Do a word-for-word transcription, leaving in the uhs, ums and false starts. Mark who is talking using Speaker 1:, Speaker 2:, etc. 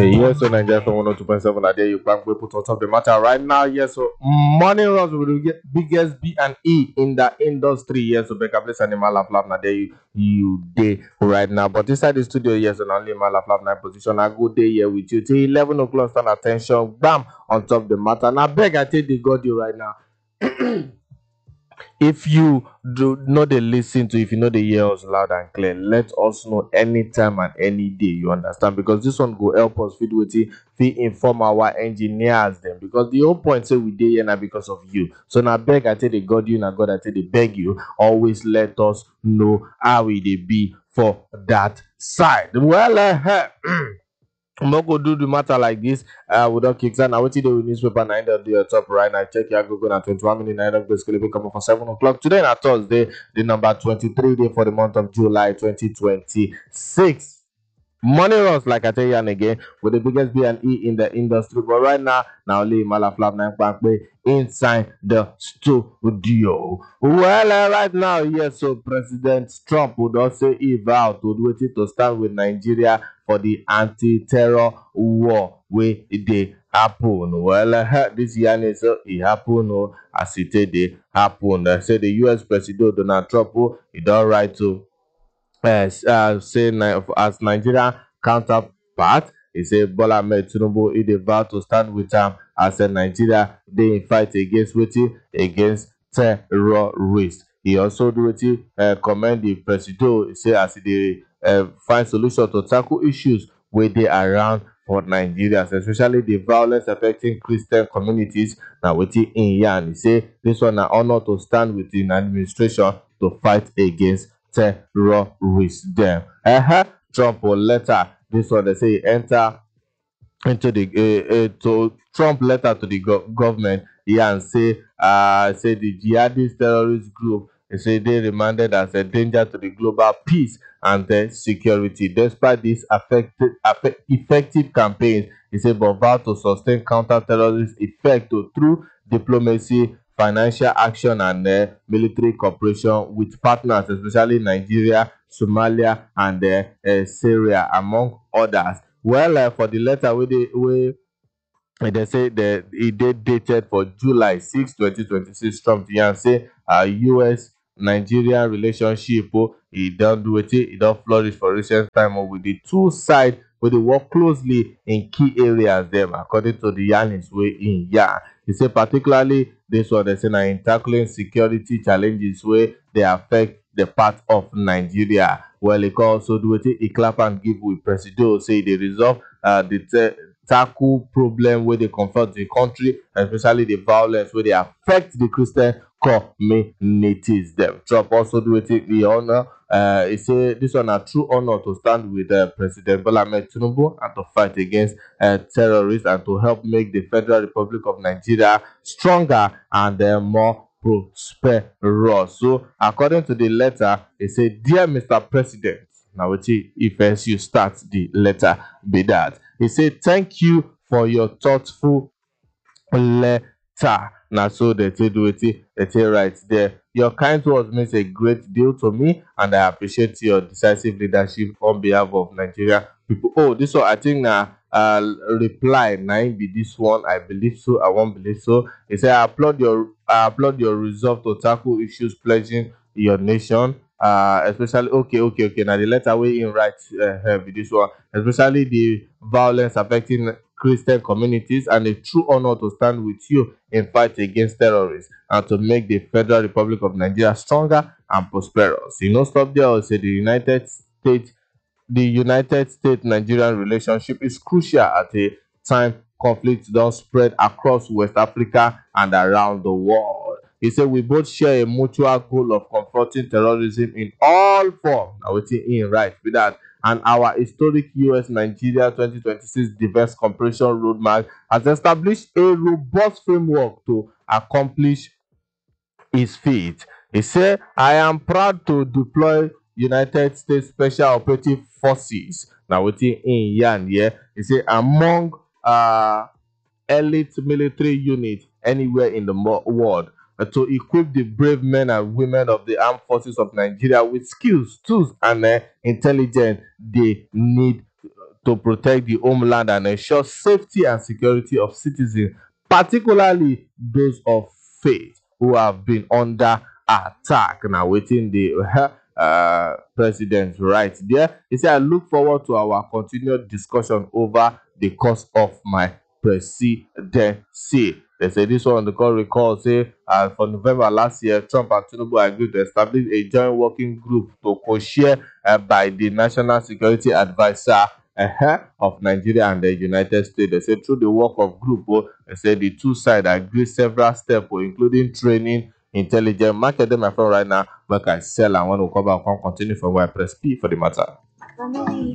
Speaker 1: Yes, so Nigeria from one oh two point seven. I dare you bank we put on top of the matter right now. Yes, so money runs with the biggest B and E in the industry. Yes, so Becca Bliss and Malaf Lab now there you you day right now. But inside the studio, yes, and only Malaf Lab nine position. I go day here with you till eleven o'clock. Stand attention, bam, on top of the matter. Now beg I take the God you right now. If you do not dey listen to, if you know the hear us loud and clear, let us know anytime and any day, you understand, because this one go help us fit wetin fit inform our engineers them, because the whole point say we dey here na because of you. So na beg I take the God you, na God I take the beg you, always let us know how e dey be for that side. Well, uh, I'm not gonna do the matter like this. Uh, we don't kick that. Now, what you do with newspaper nine at the top right now? Check your Google at twenty-one minutes. Nine of basically be coming for seven o'clock today. Na Thursday, the number twenty-three day for the month of July, twenty twenty-six. Money runs, like I tell you and again, with the biggest B and E in the industry. But right now, now only Malaflab nine Bank inside the studio. Well, uh, right now, yes, so President Trump would also evow to do it to stand with Nigeria for the anti-terror war where they happen. Well, uh, this year, so it happened oh, as it did happen. Uh, say the U S President Donald Trump, oh, he don't right to uh, uh, say Ni- as Nigeria counterpart, he say Bola Ahmed Tinubu he dey vow to stand with am as a Nigeria dey in fight against wetin against terrorists. He also do wetin uh, commend the presido. He say as e dey uh, find solution to tackle issues wey dey around for Nigerians, especially the violence affecting Christian communities. Na wetin im yarn. He say this one na honor to stand with the administration to fight against terrorists dem. Uh-huh. Trump will letter. This one they say enter into the uh, uh, to Trump letter to the go- government. Yeah, and say uh say the jihadist terrorist group. They say they remanded as a danger to the global peace and uh, security. Despite this affected, affect, effective campaign, he said, but vow to sustain counter-terrorist effect to, through diplomacy, financial action, and uh, military cooperation with partners, especially Nigeria, Somalia, and uh, uh, Syria, among others. Well, uh, for the letter wey dey wey uh, they say the it date dated for July sixth, twenty twenty-six. Trump yarn say uh, U S Nigeria relationship oh, e don do wetin e don flourish for recent time oh, with the two sides wey dey work closely in key areas dem, according to the yarnings wey im yarn. He say particularly this one they say na in tackling security challenges wey dey affect the part of Nigeria. Well, e can also do wetin e clap and give with presido, say e dey resolve uh, the te- tackle problem wey dey confront the country, especially the violence wey dey affect the Christian communities dem. Trump also do wetin e honor. Uh, he say this one na true honor to stand with uh, President Bola Ahmed Tinubu and to fight against uh, terrorists and to help make the Federal Republic of Nigeria stronger and uh, more prosperous. So, according to the letter, he said, "Dear Mister President," now wetin if first you start the letter be that. He said, "Thank you for your thoughtful letter." Now, so they take do it, they take right there. Your kind words means a great deal to me, and I appreciate your decisive leadership on behalf of Nigeria people. Oh, this one I think now uh reply nine be this one. I believe so. I won't believe so. He said, "I applaud your I applaud your resolve to tackle issues pledging your nation." Uh, especially okay, okay, okay. Now the letter way in right uh, here be this one, especially the violence affecting Christian communities, and a true honor to stand with you in fight against terrorists and to make the Federal Republic of Nigeria stronger and prosperous. You know, stop there. Or say the United States, the United States Nigerian relationship is crucial at a time conflict don't spread across West Africa and around the world. He said we both share a mutual goal of confronting terrorism in all forms. Now wetin in right with that. And our historic U S Nigeria twenty twenty-six Defense Cooperation Roadmap has established a robust framework to accomplish his feat. He said, "I am proud to deploy United States Special Operative Forces." Now, wetin in yarn here, he said, "among uh, elite military units anywhere in the mo- world uh, to equip the brave men and women of the armed forces of Nigeria with skills, tools, and uh, intelligence they need to protect the homeland and ensure safety and security of citizens, particularly those of faith who have been under attack. Now, waiting the uh, president right there. He said, I look forward to our continued discussion over the course of my presidency. They say this one, the call recall say uh, for November last year, Trump and Tinubu agreed to establish a joint working group to co-chair uh, by the National Security Advisor uh, of Nigeria and the United States. They say through the work of group, oh, they say the two sides agreed several steps, oh, including training, intelligence. Market them, my friend, right now. Make I sell and when we come back, we can continue from where I press P for the matter.